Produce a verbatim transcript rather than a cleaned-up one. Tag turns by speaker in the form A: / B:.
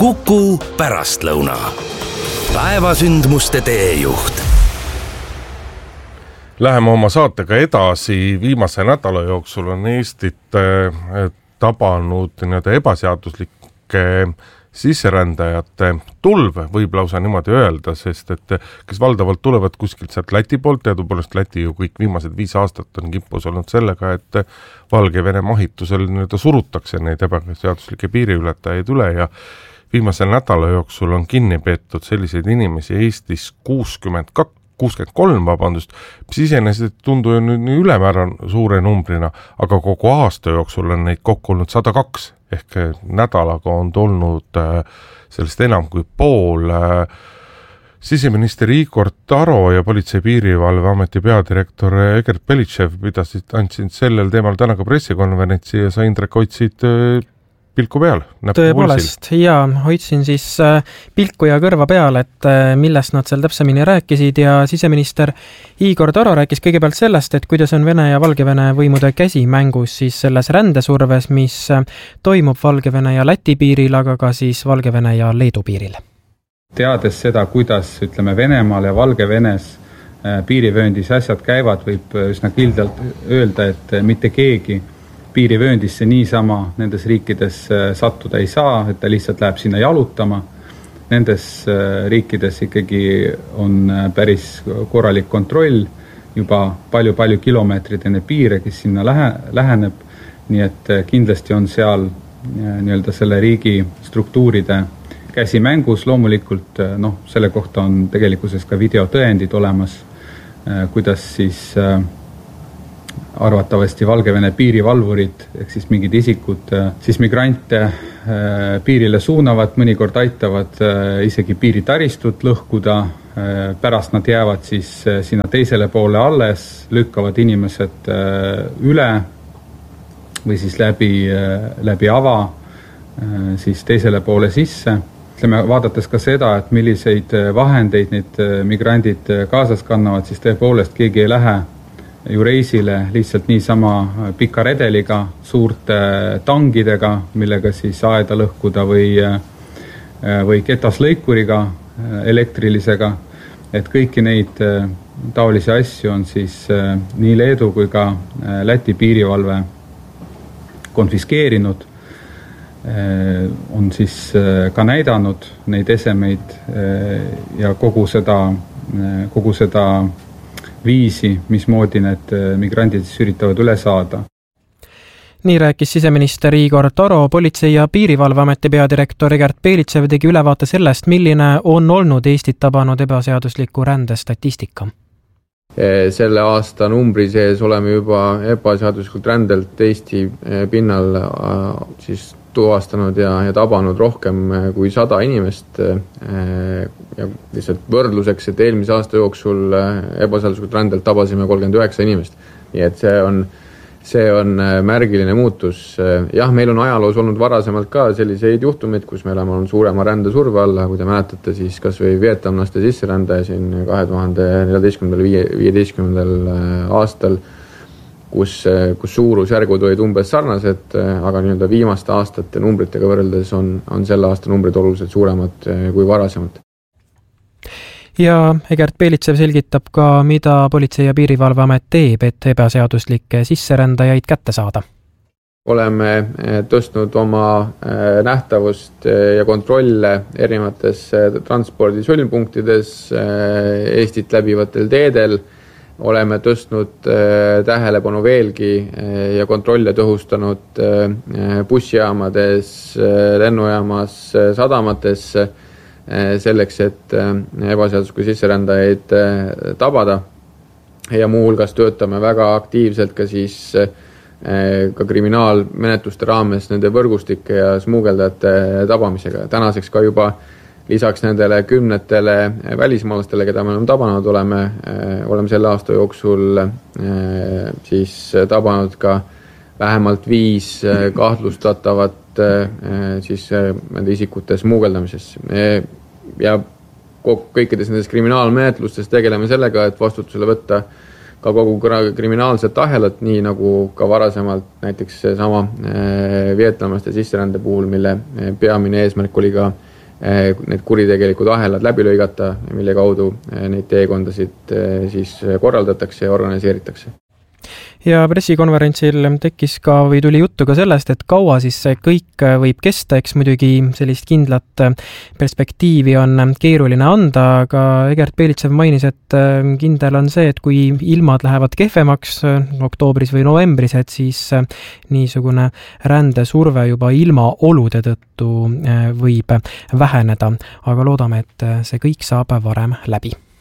A: Kuku pärastlõuna. Päevasündmuste teejuht.
B: Läheme oma saatega edasi. Viimase nädala jooksul on Eestit tabanud nii-öelda ebaseaduslike sisserändajate tulv, võib lausa niimoodi öelda, sest et kes valdavalt tulevad kuskilt sealt Läti poolt, teadupoolest Läti ju kõik viimased viis aastat on kippus olnud sellega, et Valgevene mahitusel nii-öelda surutakse neid ebaseaduslikke piiriületajaid üle ja viimasel nädala jooksul on kinni peetud selliseid inimesi Eestis kuuskümmend kaks, kuuskümmend kolm, vabandust, mis iseenesest tundu ju nii ülemäära suure numbrina, aga kogu aasta jooksul on neid kokku olnud sada kaks, ehk nädalaga on tulnud sellest enam kui pool. Siseminister Igor Taro ja Politsei- ja Piirivalveameti peadirektor Egert Belitšev pidasid, andsid sellel teemal täna ka pressikonverentsi ja sa, Indrek, hoidsid pilku peal.
C: Tõepoolest, ja hoidsin siis pilku ja kõrva peal, et millest nad seal täpsemini rääkisid ja siseminister Igor Taro rääkis kõigepealt sellest, et kuidas on Vene ja Valgevene võimude käsi mängus siis selles rändesurves, mis toimub Valgevene ja Läti piiril, aga ka siis Valgevene ja Leedu piiril.
D: Teades seda, kuidas ütleme Venemaal ja Valgevenes piirivööndis asjad käivad, võib üsna kildalt öelda, et mitte keegi piirivööndisse niisama nendes riikides sattuda ei saa, et ta lihtsalt läheb sinna jalutama. Nendes riikides ikkagi on päris korralik kontroll, juba palju-palju kilomeetrid enne piire, kes sinna lähe, läheneb, nii et kindlasti on seal nii-öelda selle riigi struktuuride käsi mängus. Loomulikult no, selle kohta on tegelikkuses ka videotõendid olemas, kuidas siis arvatavasti Valgevene piirivalvurid, ehk siis mingid isikud, siis migrante piirile suunavad, mõnikord aitavad isegi piiritaristut lõhkuda, pärast nad jäävad siis sinna teisele poole alles, lükkavad inimesed üle või siis läbi, läbi ava siis teisele poole sisse. Ütleme, vaadates ka seda, et milliseid vahendeid need migrandid kaasas kannavad, siis tõepoolest keegi ei lähe ju reisile lihtsalt niisama pika redeliga, suurte tangidega, millega siis aeda lõhkuda või, või ketaslõikuriga elektrilisega, et kõiki neid taolisi asju on siis nii Leedu kui ka Läti piirivalve konfiskeerinud, on siis ka näidanud neid esemeid ja kogu seda, kogu seda viisi, mismoodi need migrandid üritavad üle saada.
C: Nii rääkis siseminister Igor Taro. Politsei- ja Piirivalveameti peadirektor Egert Belitšev tegi ülevaate sellest, milline on olnud Eestit tabanud ebaseadusliku rände statistika.
E: Selle aasta numbri sees oleme juba ebaseaduslikult rändelt Eesti pinnal siis tuvastanud ja, ja tabanud rohkem kui sada inimest ja lihtsalt võrdluseks, et eelmise aasta jooksul ebaseaduslikult rändelt tabasime kolmkümmend üheksa inimest. Nii et see on, see on märgiline muutus. Jah, meil on ajaloos olnud varasemalt ka selliseid juhtumeid, kus me oleme olnud suurema rändesurve alla, kui te mäletate, siis kas või vietnamlaste sisserändaja siin kahe tuhande neljateistkümnendal viieteistkümnendal aastal, kus, kus suurusjärgud olid umbes sarnased, aga nii-öelda viimaste aastate numbritega võrreldes on, on selle aasta numbrid oluliselt suuremad kui varasemalt.
C: Ja Egert Belitšev selgitab ka, mida Politsei- ja Piirivalveamet teeb, et ebaseaduslikke sisserändajaid kätte saada.
E: Oleme tõstnud oma nähtavust ja kontrolle erinevates transpordisõlmpunktides, Eestit läbivatel teedel. Oleme tõstnud tähelepanu veelgi ja kontrolle tõhustanud bussijaamades, lennujaamas, sadamates selleks, et ebaseaduslikke sisserändajaid tabada. Ja muu hulgas töötame väga aktiivselt ka siis ka kriminaalmenetluste raames nende võrgustike ja smuugeldajate tabamisega. Tänaseks ka juba lisaks nendele kümnetele välismaalastele, keda me oleme tabanud, oleme, oleme selle aasta jooksul siis tabanud ka vähemalt viis kahtlustatavat siis nende isikute smuugeldamises. Ja kõikides nendes kriminaalmenetlustes tegeleme sellega, et vastutusele võtta ka kogu kriminaalset ahelat, nii nagu ka varasemalt näiteks sama vietnamlaste sisserände puhul, mille peamine eesmärk oli ka need kuritegelikud ahelad läbi lõigata, mille kaudu neid teekondasid siis korraldatakse ja organiseeritakse.
C: Ja pressikonverentsil tekkis ka või tuli juttu ka sellest, et kaua siis see kõik võib kesta, eks muidugi sellist kindlat perspektiivi on keeruline anda, aga Egert Belitsev mainis, et kindel on see, et kui ilmad lähevad kehvemaks oktoobris või novembris, et siis niisugune rändesurve juba ilma olude tõttu võib väheneda, aga loodame, et see kõik saab varem läbi.